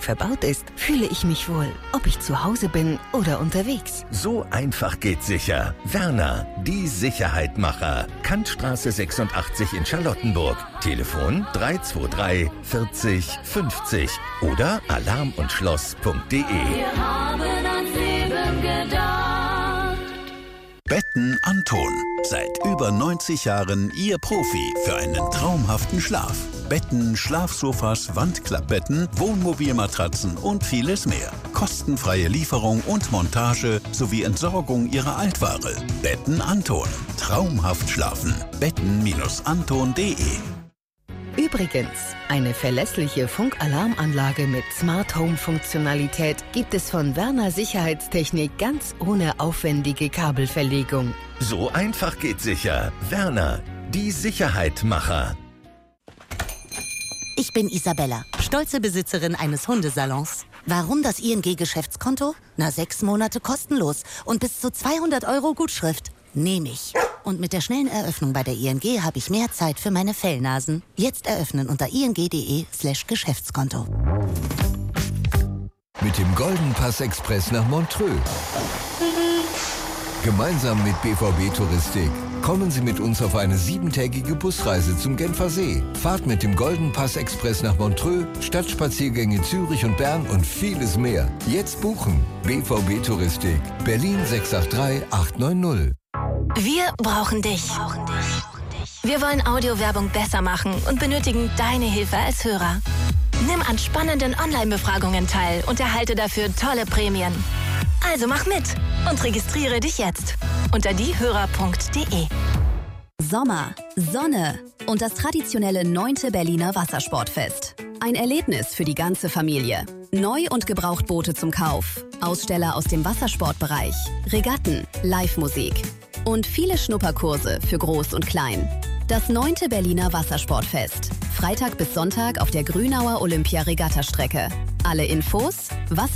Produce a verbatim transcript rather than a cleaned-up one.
verbaut ist, fühle ich mich wohl, ob ich zu Hause bin oder unterwegs. So einfach geht sicher. Werner, die Sicherheitmacher. Kantstraße sechsundachtzig in Charlottenburg. Telefon drei zwei drei vierzig fünfzig oder alarm und schloss punkt de. Wir haben ans Leben gedacht. Betten Anton. Seit über neunzig Jahren Ihr Profi für einen traumhaften Schlaf. Betten, Schlafsofas, Wandklappbetten, Wohnmobilmatratzen und vieles mehr. Kostenfreie Lieferung und Montage sowie Entsorgung Ihrer Altware. Betten Anton. Traumhaft schlafen. betten Anton punkt de. Übrigens, eine verlässliche Funkalarmanlage mit Smart Home Funktionalität gibt es von Werner Sicherheitstechnik ganz ohne aufwendige Kabelverlegung. So einfach geht sicher. Werner, die Sicherheitmacher. Ich bin Isabella, stolze Besitzerin eines Hundesalons. Warum das I N G-Geschäftskonto? Na, sechs Monate kostenlos und bis zu zweihundert Euro Gutschrift. Nehme ich. Und mit der schnellen Eröffnung bei der I N G habe ich mehr Zeit für meine Fellnasen. Jetzt eröffnen unter ing.de slash Geschäftskonto. Mit dem Golden Pass Express nach Montreux. Gemeinsam mit B V B Touristik kommen Sie mit uns auf eine siebentägige Busreise zum Genfersee. Fahrt mit dem Golden Pass Express nach Montreux, Stadtspaziergänge Zürich und Bern und vieles mehr. Jetzt buchen. B V B Touristik. Berlin sechs acht drei acht neun null. Wir brauchen dich. Wir wollen Audiowerbung besser machen und benötigen deine Hilfe als Hörer. Nimm an spannenden Online-Befragungen teil und erhalte dafür tolle Prämien. Also mach mit und registriere dich jetzt unter diehörer punkt de. Sommer, Sonne und das traditionelle neunte Berliner Wassersportfest. Ein Erlebnis für die ganze Familie. Neu- und Gebrauchtboote zum Kauf, Aussteller aus dem Wassersportbereich, Regatten, Live-Musik und viele Schnupperkurse für Groß und Klein. Das neunte Berliner Wassersportfest. Freitag bis Sonntag auf der Grünauer Olympia-Regattastrecke. Alle Infos: Wasser